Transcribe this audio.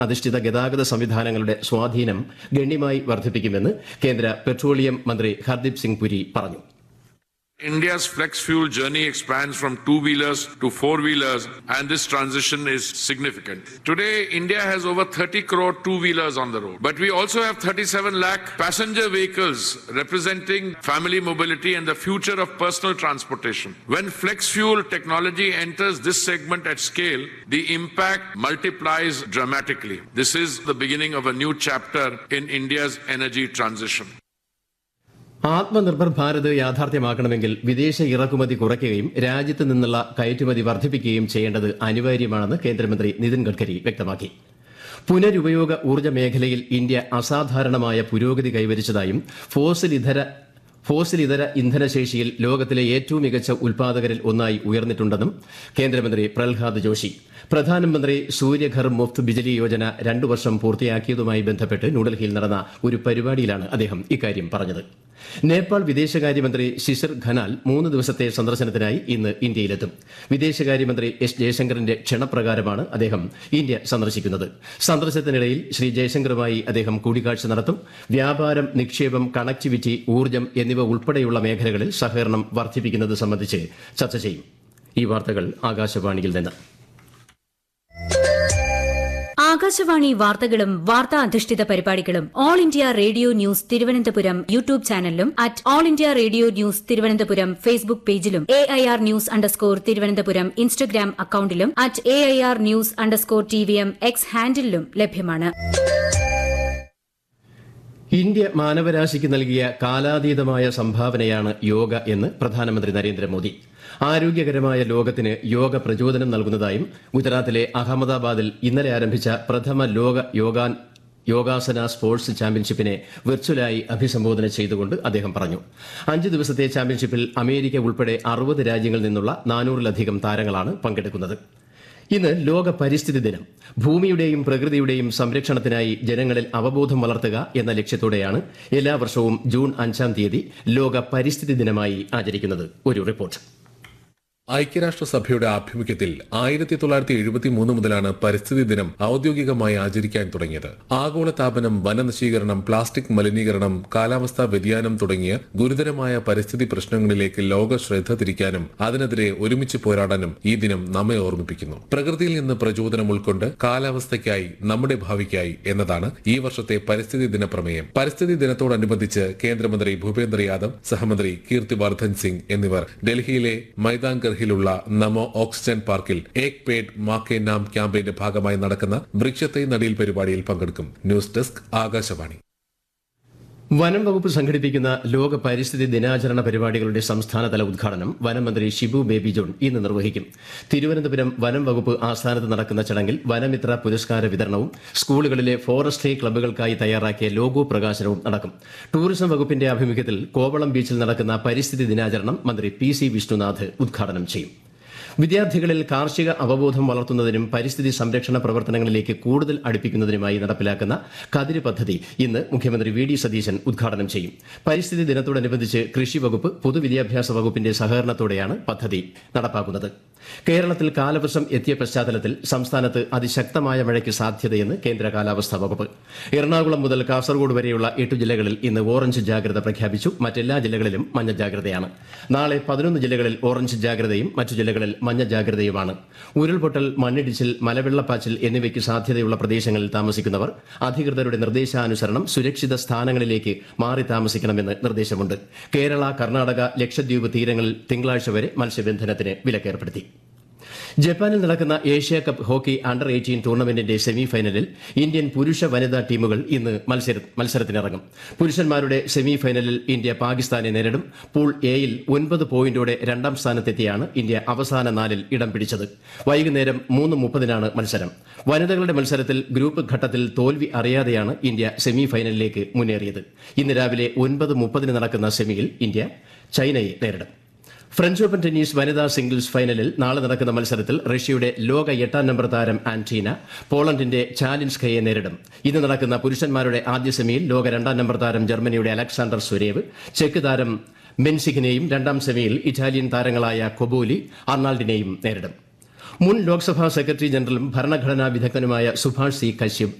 അധിഷ്ഠിത ഗതാഗത സംവിധാനങ്ങളുടെ സ്വാധീനം ഗണ്യമായി വർദ്ധിപ്പിക്കുമെന്ന് കേന്ദ്ര പെട്രോളിയം മന്ത്രി ഹർദീപ് സിംഗ് പുരി പറഞ്ഞു. India's flex fuel journey expands from two-wheelers to four-wheelers, and this transition is significant. Today, India has over 30 crore two-wheelers on the road, but we also have 37 lakh passenger vehicles representing family mobility and the future of personal transportation. When flex fuel technology enters this segment at scale, the impact multiplies dramatically. This is the beginning of a new chapter in India's energy transition. Atmanirbhar Bharat യാഥാർത്ഥ്യമാക്കണമെങ്കിൽ വിദേശ ഇറക്കുമതി കുറയ്ക്കുകയും രാജ്യത്ത് നിന്നുള്ള കയറ്റുമതി വർദ്ധിപ്പിക്കുകയും ചെയ്യേണ്ടത് അനിവാര്യമാണെന്ന് കേന്ദ്രമന്ത്രി നിതിൻ ഗഡ്കരി വ്യക്തമാക്കി. പുനരുപയോഗ ഊർജ്ജ മേഖലയിൽ ഇന്ത്യ അസാധാരണമായ പുരോഗതി കൈവരിച്ചതായും ഫോസിൽ ഇതര ഇന്ധനശേഷിയിൽ ലോകത്തിലെ ഏറ്റവും മികച്ച ഉൽപാദകരിൽ ഒന്നായി ഉയർന്നിട്ടുണ്ടെന്നും കേന്ദ്രമന്ത്രി പ്രഹ്ലാദ് ജോഷി പ്രധാനമന്ത്രി സൂര്യഘർ മുഫ്ത് ബിജ്ലി യോജന 2 വർഷം പൂർത്തിയാക്കിയതുമായി ബന്ധപ്പെട്ട് ന്യൂഡൽഹിയിൽ നടന്ന ഒരു പരിപാടിയിലാണ് അദ്ദേഹം ഇക്കാര്യം പറഞ്ഞത്. നേപ്പാൾ വിദേശകാര്യമന്ത്രി ശിശിർ ഖനാൽ 3 ദിവസത്തെ സന്ദർശനത്തിനായി ഇന്ന് ഇന്ത്യയിലെത്തും. വിദേശകാര്യമന്ത്രി എസ് ജയശങ്കറിന്റെ ക്ഷണപ്രകാരമാണ് അദ്ദേഹം ഇന്ത്യ സന്ദർശിക്കുന്നത്. സന്ദർശനത്തിനിടയിൽ ശ്രീ ജയശങ്കറുമായി അദ്ദേഹം കൂടിക്കാഴ്ച നടത്തും. വ്യാപാരം, നിക്ഷേപം, കണക്ടിവിറ്റി, ഊർജ്ജം എന്നിവ ഉൾപ്പെടെയുള്ള മേഖലകളിൽ സഹകരണം വർദ്ധിപ്പിക്കുന്നത് സംബന്ധിച്ച് ചർച്ച ചെയ്യും. ഈ വാർത്തകൾ ആകാശവാണിയിൽ നിന്ന്. ആകാശവാണി വാർത്തകളും വാർത്താ അധിഷ്ഠിത പരിപാടികളും all India radio news Thiruvananthapuram YouTube ചാനലിലും at all India radio news Thiruvananthapuram Facebook പേജിലും AIR ന്യൂസ് _ ഇൻസ്റ്റഗ്രാം അക്കൌണ്ടിലും at AIR news _ TVM X ഹാൻഡിലും ലഭ്യമാണ്. ഇന്ത്യ മാനവരാശിക്ക് നൽകിയ കാലാതീതമായ സംഭാവനയാണ് യോഗ എന്ന് പ്രധാനമന്ത്രി നരേന്ദ്രമോദി. ആരോഗ്യകരമായ ലോകത്തിന് യോഗ പ്രചോദനം നൽകുന്നതായും ഗുജറാത്തിലെ അഹമ്മദാബാദിൽ ഇന്നലെ ആരംഭിച്ച പ്രഥമ ലോക യോഗാസന സ്പോർട്സ് ചാമ്പ്യൻഷിപ്പിനെ വെർച്വലായി അഭിസംബോധന ചെയ്തുകൊണ്ട് അദ്ദേഹം പറഞ്ഞു. 5 ദിവസത്തെ ചാമ്പ്യൻഷിപ്പിൽ അമേരിക്ക ഉൾപ്പെടെ 60 രാജ്യങ്ങളിൽ നിന്നുള്ള 400-ലധികം താരങ്ങളാണ് പങ്കെടുക്കുന്നത്. ഇന്ന് ലോക പരിസ്ഥിതി ദിനം. ഭൂമിയുടെയും പ്രകൃതിയുടെയും സംരക്ഷണത്തിനായി ജനങ്ങളിൽ അവബോധം വളർത്തുക എന്ന ലക്ഷ്യത്തോടെയാണ് എല്ലാ വർഷവും ജൂൺ 5-ാം തീയതി ലോക പരിസ്ഥിതി ദിനമായി ആചരിക്കുന്നത്. ഒരു റിപ്പോർട്ട്. ഐക്യരാഷ്ട്രസഭയുടെ ആഭിമുഖ്യത്തിൽ 1973 മുതലാണ് പരിസ്ഥിതി ദിനം ഔദ്യോഗികമായി ആചരിക്കാൻ തുടങ്ങിയത്. ആഗോളതാപനം, വനനശീകരണം, പ്ലാസ്റ്റിക് മലിനീകരണം, കാലാവസ്ഥാ വ്യതിയാനം തുടങ്ങിയ ഗുരുതരമായ പരിസ്ഥിതി പ്രശ്നങ്ങളിലേക്ക് ലോക ശ്രദ്ധ തിരിക്കാനും അതിനെതിരെ ഒരുമിച്ച് പോരാടാനും ഈ ദിനം നമ്മെ ഓർമ്മിപ്പിക്കുന്നു. പ്രകൃതിയിൽ നിന്ന് പ്രചോദനം ഉൾക്കൊണ്ട് കാലാവസ്ഥയ്ക്കായി, നമ്മുടെ ഭാവിക്കായി എന്നതാണ് ഈ വർഷത്തെ പരിസ്ഥിതി ദിന പ്രമേയം. പരിസ്ഥിതി ദിനത്തോടനുബന്ധിച്ച് കേന്ദ്രമന്ത്രി ഭൂപേന്ദ്ര യാദവ്, സഹമന്ത്രി കീർത്തി വർദ്ധൻ സിംഗ് എന്നിവർ ഡൽഹിയിലെ മൈതാൻഗർ ിലുള്ള നമോ ഓക്സിജൻ പാർക്കിൽ ഏക് പേഡ് മാ കെ നാം ക്യാമ്പയിന്റെ ഭാഗമായി നടക്കുന്ന വൃക്ഷത്തൈ നടീൽ പരിപാടിയിൽ പങ്കെടുക്കും. News desk, Akashvani. വനം വകുപ്പ് സംഘടിപ്പിക്കുന്ന ലോക പരിസ്ഥിതി ദിനാചരണ പരിപാടികളുടെ സംസ്ഥാനതല ഉദ്ഘാടനം വനമന്ത്രി ഷിബു ബേബി ജോൺ ഇന്ന് നിർവഹിക്കും. തിരുവനന്തപുരം വനം വകുപ്പ് ആസ്ഥാനത്ത് നടക്കുന്ന ചടങ്ങിൽ വനമിത്ര പുരസ്കാര വിതരണവും സ്കൂളുകളിലെ ഫോറസ്ട്രി ക്ലബ്ബുകൾക്കായി തയ്യാറാക്കിയ ലോഗോ പ്രകാശനവും നടക്കും. ടൂറിസം വകുപ്പിന്റെ ആഭിമുഖ്യത്തിൽ കോവളം ബീച്ചിൽ നടക്കുന്ന പരിസ്ഥിതി ദിനാചരണം മന്ത്രി PC വിഷ്ണുനാഥ് ഉദ്ഘാടനം ചെയ്യും. വിദ്യാർത്ഥികളിൽ കാർഷിക അവബോധം വളർത്തുന്നതിനും പരിസ്ഥിതി സംരക്ഷണ പ്രവർത്തനങ്ങളിലേക്ക് കൂടുതൽ അടുപ്പിക്കുന്നതിനുമായി നടപ്പിലാക്കുന്ന കതിര് പദ്ധതി ഇന്ന് മുഖ്യമന്ത്രി VD സതീശൻ ഉദ്ഘാടനം ചെയ്യും. പരിസ്ഥിതി ദിനത്തോടനുബന്ധിച്ച് കൃഷി വകുപ്പ്, പൊതുവിദ്യാഭ്യാസ വകുപ്പിന്റെ സഹകരണത്തോടെയാണ് പദ്ധതി നടപ്പാക്കുന്നത്. കേരളത്തിൽ കാലവർഷം എത്തിയ പശ്ചാത്തലത്തിൽ സംസ്ഥാനത്ത് അതിശക്തമായ മഴയ്ക്ക് സാധ്യതയെന്ന് കേന്ദ്ര കാലാവസ്ഥാ വകുപ്പ്. എറണാകുളം മുതൽ കാസർഗോഡ് വരെയുള്ള 8 ജില്ലകളിൽ ഇന്ന് ഓറഞ്ച് ജാഗ്രത പ്രഖ്യാപിച്ചു. മറ്റെല്ലാ ജില്ലകളിലും മഞ്ഞ ജാഗ്രതയാണ്. നാളെ 11 ജില്ലകളിൽ ഓറഞ്ച് ജാഗ്രതയും മറ്റു ജില്ലകളിൽ മഞ്ഞ ജാഗ്രതയുമാണ്. ഉരുൾപൊട്ടൽ, മണ്ണിടിച്ചിൽ, മലവെള്ളപ്പാച്ചിൽ എന്നിവയ്ക്ക് സാധ്യതയുള്ള പ്രദേശങ്ങളിൽ താമസിക്കുന്നവർ അധികൃതരുടെ നിർദ്ദേശാനുസരണം സുരക്ഷിത സ്ഥാനങ്ങളിലേക്ക് മാറി താമസിക്കണമെന്ന് നിർദ്ദേശമുണ്ട്. കേരള, കർണാടക, ലക്ഷദ്വീപ് തീരങ്ങളിൽ തിങ്കളാഴ്ച വരെ മത്സ്യബന്ധനത്തിന് വിലക്കേർപ്പെടുത്തി. ജപ്പാനിൽ നടക്കുന്ന ഏഷ്യ കപ്പ് ഹോക്കി അണ്ടർ-18 ടൂർണമെന്റിന്റെ സെമി ഫൈനലിൽ ഇന്ത്യൻ പുരുഷ, വനിതാ ടീമുകൾ ഇന്ന് മത്സരത്തിനിറങ്ങും. പുരുഷന്മാരുടെ സെമി ഫൈനലിൽ ഇന്ത്യ പാകിസ്ഥാനെ നേരിടും. പൂൾ എയിൽ 9 പോയിന്റോടെ 2ാം സ്ഥാനത്തെത്തിയാണ് ഇന്ത്യ അവസാന 4-ൽ ഇടം പിടിച്ചത്. വൈകുന്നേരം 3:30-നാണ് മത്സരം. വനിതകളുടെ മത്സരത്തിൽ ഗ്രൂപ്പ് ഘട്ടത്തിൽ തോൽവി അറിയാതെയാണ് ഇന്ത്യ സെമി ഫൈനലിലേക്ക് മുന്നേറിയത്. ഇന്ന് രാവിലെ 9:30-ന് നടക്കുന്ന സെമിയിൽ ഇന്ത്യ ചൈനയെ നേരിടും. ഫ്രഞ്ച് ഓപ്പൺ ടെന്നീസ് വനിതാ സിംഗിൾസ് ഫൈനലിൽ നാളെ നടക്കുന്ന മത്സരത്തിൽ റഷ്യയുടെ ലോക 8ാം നമ്പർ താരം ആന്റീന പോളണ്ടിന്റെ ചാലിൻസ്കയെ നേരിടും. ഇന്ന് നടക്കുന്ന പുരുഷന്മാരുടെ ആദ്യ സെമിയിൽ ലോക 2ാം നമ്പർ താരം ജർമ്മനിയുടെ അലക്സാണ്ടർ സ്വരേവ് ചെക്ക് താരം മെൻസിഖിനെയും, 2ാം സെമിയിൽ ഇറ്റാലിയൻ താരങ്ങളായ കൊബോലി, അർണാൾഡിനെയും നേരിടും. മുൻ ലോക്സഭാ സെക്രട്ടറി ജനറലും ഭരണഘടനാ വിദഗ്ധനുമായ സുഭാഷ് സി കശ്യപ്